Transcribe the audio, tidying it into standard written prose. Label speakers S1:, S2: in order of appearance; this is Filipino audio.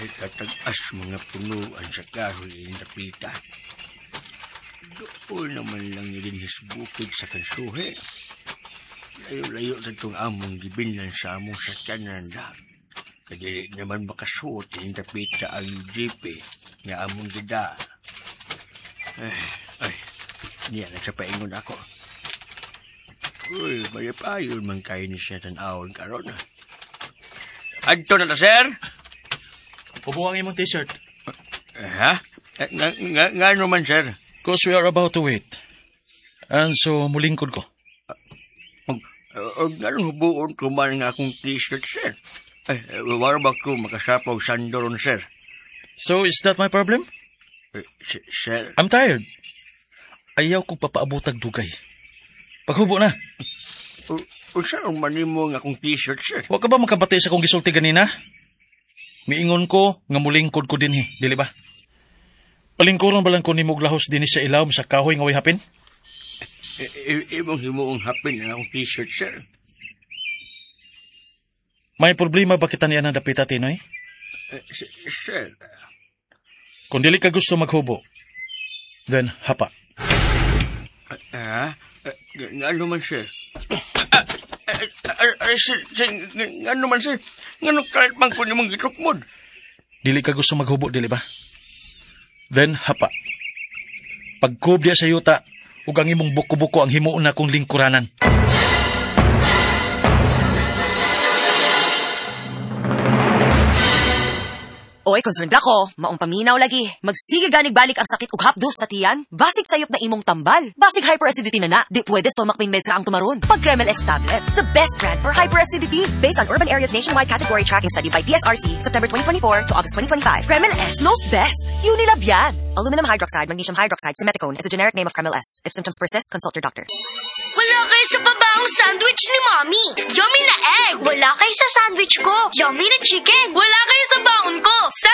S1: Katag-as mga punuan sa kahoy na napitan. Doon naman lang nilinis bukid sa kansuhe. Layo-layo sa itong among gibinan sa among sakyanan na. Kaya naman makasuot yung napita ang jeep nga among gida. Niya na sa paingon ako. Uy, mayapayon man kayo ni siya tanawon karon. Adto na ta, sir?
S2: Ubuhang imong t-shirt.
S1: Ha? Nga naman, sir?
S2: Because we are about to wait. And so, mulingkod ko.
S1: Ganong hubuon ko man nga akong t-shirt, sir. Wala ba ko makasapaw sandoron, sir?
S2: So, is that my problem?
S1: Sir?
S2: I'm tired. Ayaw ko papaabutag dugay. Paghubo na.
S1: Saan manimo nga akong t-shirt, sir?
S2: Huwag ka ba makabati sa kong gisulti ganina? Miingon ko nga mulingkod ko din dili ba? Palingkuron ba lang ko ni muglahos din sa ilawom sa kahoy nga way hapin?
S1: Ibang himuong hapin ang akong t-shirt, sir.
S2: May problema ba kita niya na dapita, Tinoy?
S1: Sir.
S2: Kung dili ka gusto maghubo, then hapa.
S1: Nga naman, sir? Nga naman, sir? Nga nung kahit man ko nimong gitukmod?
S2: Dili ka gusto maghubo, dili ba? Then hapa. Pagkub diya sa yuta, ug ang imong buko-buko ang himuon na kong lingkuranan.
S3: Oy, concerned ako. Maong paminaw lagi. Magsige ganig balik ang sakit ug hapdos sa tiyan. Basig sayop na imong tambal. Basig hyperacidity na. Di pwede stomach pain meds ra ang tumaron. Pag Kremel S tablet, the best brand for hyperacidity. Based on Urban Areas Nationwide Category Tracking Study by PSRC, September 2024 to August 2025. Kremel S knows best. Unilab yan. Aluminum hydroxide, magnesium hydroxide, simeticone is a generic name of Kremel S. If symptoms persist, consult your doctor.
S4: Wala kayo sa babang sandwich ni Mommy. Yummy na egg. Wala kayo sa sandwich ko. Yummy na chicken. Wala kayo sa baon ko.